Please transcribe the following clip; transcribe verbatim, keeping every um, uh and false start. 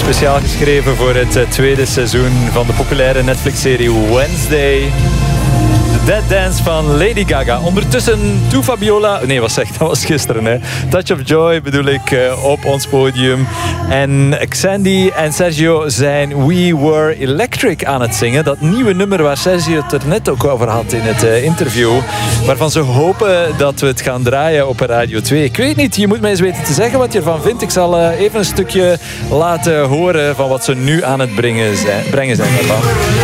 Speciaal geschreven voor het uh, tweede seizoen van de populaire Netflix-serie Wednesday. De Dead Dance van Lady Gaga. Ondertussen Toe Fabiola... Nee, wat zeg, dat was gisteren. Hè. Touch of Joy bedoel ik uh, op ons podium. En Xandy en Sergio zijn We Were Electric aan het zingen. Dat nieuwe nummer waar Sergio het er net ook over had in het uh, interview. Waarvan ze hopen dat we het gaan draaien op Radio twee. Ik weet niet, je moet mij eens weten te zeggen wat je ervan vindt. Ik zal uh, even een stukje laten horen van wat ze nu aan het brengen zijn. Brengen zijn daarvan.